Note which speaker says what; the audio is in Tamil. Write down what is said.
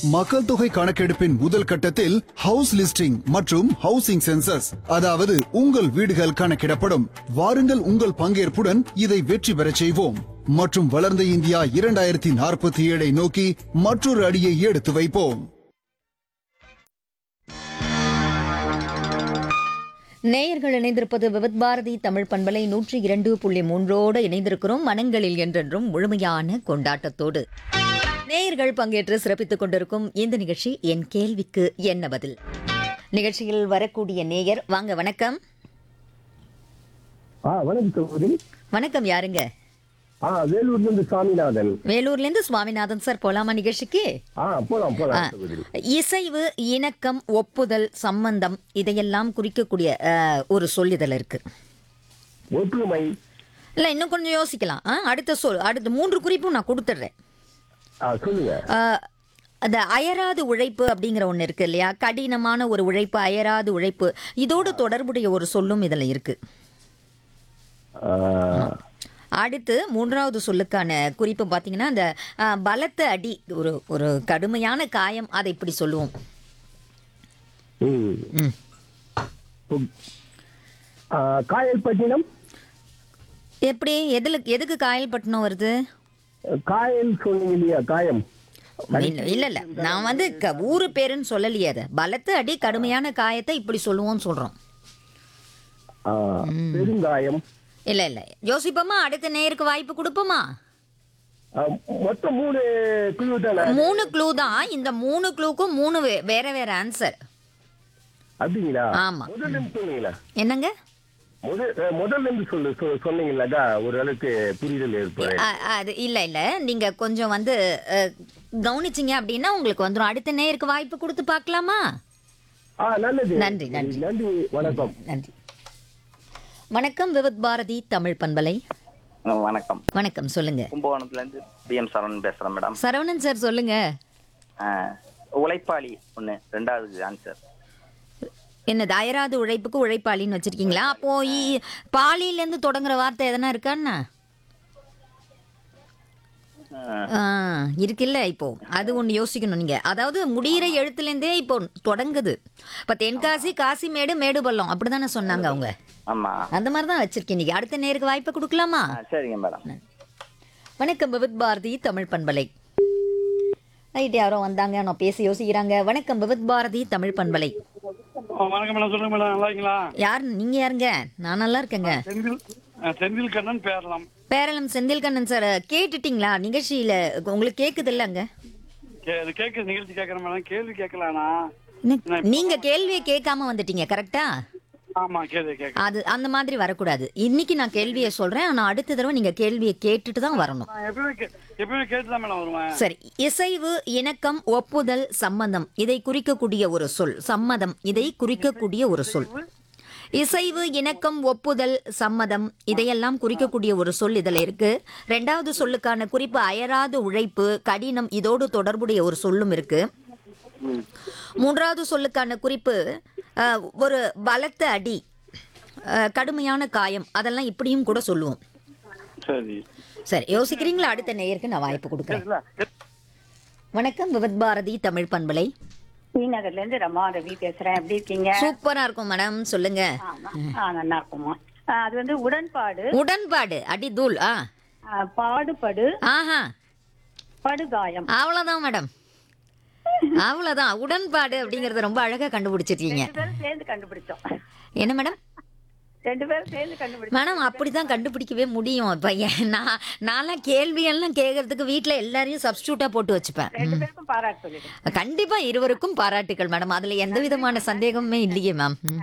Speaker 1: மக்கள் தொகை கணக்கெடுப்பின் முதல் கட்டத்தில் ஹவுஸ் லிஸ்டிங் மற்றும் ஹவுசிங் சென்சஸ், அதாவது உங்கள் வீடுகள் கணக்கிடப்படும். வாருங்கள், உங்கள் பங்கேற்புடன் இதை வெற்றி பெறச் செய்வோம் மற்றும் வளர்ந்த இந்தியா 2047 நோக்கி மற்றொரு அடியை எடுத்து வைப்போம்.
Speaker 2: நேயர்கள் இணைந்திருப்பது விவித் பாரதி தமிழ் பண்பலை 102.3 இணைந்திருக்கிறோம். மனங்களில் என்றென்றும் முழுமையான கொண்டாட்டத்தோடு நேயர்கள் பங்கேற்று சிறப்பித்துக் கொண்டிருக்கும் இந்த நிகழ்ச்சி என் கேள்விக்கு என்ன பதில். நிகழ்ச்சியில் வரக்கூடிய நேயர் வாங்க. வணக்கம். வணக்கம், யாருங்க?
Speaker 3: வேலூர்ல இருந்து சுவாமிநாதன்.
Speaker 2: வேலூர்ல இருந்து சுவாமிநாதன் சார், போலாமா நிகழ்ச்சிக்கு?
Speaker 3: போலாம்.
Speaker 2: இசைவு, இணக்கம், ஒப்புதல், சம்பந்தம் இதையெல்லாம் குறிக்கக்கூடிய ஒரு சொல் இதுல இருக்கு.
Speaker 3: ஒற்றுமை.
Speaker 2: இல்ல, இன்னும் கொஞ்சம் யோசிக்கலாம். அடுத்த சொல், அடுத்த 3 குறிப்பும் நான் கொடுத்துட்றேன்.
Speaker 3: சொல்லுங்க.
Speaker 2: அந்த அயராது உழைப்பு அப்படிங்கிற ஒண்ணு இருக்கு இல்லையா? கடினமான ஒரு உழைப்பு, அயராது உழைப்பு, இதோடு தொடர்புடைய ஒரு சொல்லும் இதுல இருக்கு. அடுத்து 3வது சொல்லுக்கான குறிப்பு பாத்தீங்கன்னா, அந்த பலத்த அடி, ஒரு ஒரு கடுமையான காயம், அதை இப்படி சொல்லுவோம்.
Speaker 3: காயல்பட்டினம்.
Speaker 2: எப்படி, எதுக்கு காயல்பட்டினம் வருது?
Speaker 3: காயல் சொன்னீங்க இல்லையா? காயம்.
Speaker 2: இல்ல, நான் வந்து ஊரு பேருன்னு சொல்லலையே. அது பலத்த அடி, கடுமையான காயத்தை இப்படி சொல்லுவோம்னு சொல்றோம்.
Speaker 3: பெருங்காயம்.
Speaker 2: இல்ல, யோசிப்போமா? அடுத்த நேருக்கு வாய்ப்பு கொடுப்போமா?
Speaker 3: மொத்தம் 3 க்ளூ தானே?
Speaker 2: 3 க்ளூ தான். இந்த 3 க்ளூக்கும் 3 வேற வேற ஆன்சர்.
Speaker 3: அப்படிங்களா?
Speaker 2: ஆமா.
Speaker 3: முதல்ல இருந்து சொன்னீங்களா?
Speaker 2: என்னங்க?
Speaker 3: முதல்ல இருந்து சொன்னீங்களா? ஒரு அளவுக்கு புரிதல் ஏற்படும்.
Speaker 2: அது இல்ல, நீங்க கொஞ்சம் வந்து கவனிச்சிங்க அப்படின்னா உங்களுக்கு வந்துடும். அடுத்த நேருக்கு வாய்ப்பு கொடுத்து பார்க்கலாமா?
Speaker 3: நல்லது.
Speaker 2: நன்றி.
Speaker 3: வணக்கம்.
Speaker 2: நன்றி. வணக்கம், விவித் பாரதி தமிழ் பண்பலை.
Speaker 4: வணக்கம்,
Speaker 2: சொல்லுங்க.
Speaker 4: கும்பகோணத்துல இருந்து பிஎம் சரவணன் பேசுறேன் மேடம்.
Speaker 2: சரவணன் சார், சொல்லுங்க.
Speaker 4: உழைப்பாளி ஒண்ணு, 2வது ஆன்சர்.
Speaker 2: என்னது, அயராது உழைப்புக்கு உழைப்பாளின்னு வச்சிருக்கீங்களா? அப்போ பாலியில இருந்து தொடங்குற வார்த்தை எதனா இருக்கான்னா? இருக்குல்ல. இப்போ அது ஒண்ணு யோசிக்கணும் நீங்க. அதாவது முடிகிற எழுத்துல இருந்தே இப்போ தொடங்குது. இப்ப தென்காசி, காசிமேடு, மேடுபள்ளம் அப்படிதானே சொன்னாங்க அவங்க?
Speaker 4: ஆமா,
Speaker 2: அந்த மாதிரிதான் வச்சிருக்கேன். நீங்க அடுத்த நேருக்கு வாய்ப்பு கொடுக்கலாமா?
Speaker 4: சரிங்க மேடம்.
Speaker 2: வணக்கம், விவித் பாரதி தமிழ் பண்பலை. ரைட், யாரோ வந்தாங்க, நான் பேசி யோசிக்கிறாங்க. வணக்கம், விவித் பாரதி தமிழ் பண்பலை.
Speaker 5: வணக்கம் மேடம். சொல்லுங்க மேடம், நல்லா இருக்கீங்களா?
Speaker 2: யார் நீங்க? யாருங்க? நான் நல்லா இருக்கேங்க.
Speaker 5: செந்தில் கண்ணன் பேரலாம்.
Speaker 2: பேரளம் செந்தில் கண்ணன் சார், கேட்டுட்டீங்களா நிகழ்ச்சியில? உங்களுக்கு கேக்குது இல்லங்க?
Speaker 5: கேக்கு நிகழ்ச்சி கேட்கறேன் மேடம். கேள்வி கேட்கலானா?
Speaker 2: நீங்க கேள்வியை கேட்காம வந்துட்டீங்க, கரெக்டா?
Speaker 5: ஆமா, கேள்வி கேட்க.
Speaker 2: அது அந்த மாதிரி வரக்கூடாது. இன்னைக்கு நான் கேள்வியை சொல்றேன், ஆனா அடுத்த தடவை நீங்க கேள்வியை கேட்டுட்டு தான் வரணும்.
Speaker 5: எப்பவுமே கேட்டுதான் மேடம் வருவேன்.
Speaker 2: சரி. இசைவு, இணக்கம், ஒப்புதல், சம்மதம் இதை குறிக்கக்கூடிய ஒரு சொல். சம்மதம் இதை குறிக்கக்கூடிய ஒரு சொல். இசைவு, இணக்கம், ஒப்புதல், சம்மதம் இதையெல்லாம் குறிக்கக்கூடிய ஒரு சொல் இதுல இருக்கு. 2வது சொல்லுக்கான குறிப்பு அயராது உழைப்பு, கடினம், இதோடு தொடர்புடைய ஒரு சொல்லும் இருக்கு. 3வது சொல்லுக்கான குறிப்பு ஒரு பலத்த அடி, கடுமையான காயம், அதெல்லாம் இப்படியும் கூட சொல்லுவோம். சரி, யோசிக்கிறீங்களா? அடுத்த நேயருக்கு நான் வாய்ப்பு கொடுக்குறேன். வணக்கம், விவித் பாரதி தமிழ் பண்பலை.
Speaker 6: ஸ்ரீநகர்ல இருந்து ரமா ரவி பேசுறேன். எப்படி இருக்கீங்க?
Speaker 2: சூப்பரா இருக்கும் மேடம், சொல்லுங்க.
Speaker 6: நல்லா இருக்குமா? அது வந்து உடன்பாடு.
Speaker 2: உடன்பாடு, அடி தூள்.
Speaker 6: பாடுபடு.
Speaker 2: ஆஹா,
Speaker 6: படுகாயம்.
Speaker 2: அவ்வளவுதான் மேடம், அவ்வளவுதான். உடன்பாடு அப்படிங்கறத ரொம்ப அழகா கண்டுபிடிச்சிருக்கீங்க.
Speaker 6: 2 பேரும் சேர்ந்து கண்டுபிடிச்சோம்.
Speaker 2: என்ன மேடம்?
Speaker 6: 2 பேரும் சேர்ந்து கண்டுபிடிச்சோம்
Speaker 2: மேடம். அப்படிதான் கண்டுபிடிக்கவே முடியும். இப்ப நான் கேள்வியெல்லாம் கேட்கறதுக்கு வீட்டுல எல்லாரையும் சப்ஸ்டியூட்டா போட்டு வச்சுப்பேன்.
Speaker 6: 2 பேருக்கும் பாராட்டு சொல்லிடுறேன்.
Speaker 2: கண்டிப்பா இருவருக்கும் பாராட்டுகள் மேடம், அதுல எந்த விதமான சந்தேகமே இல்லையே மேம்.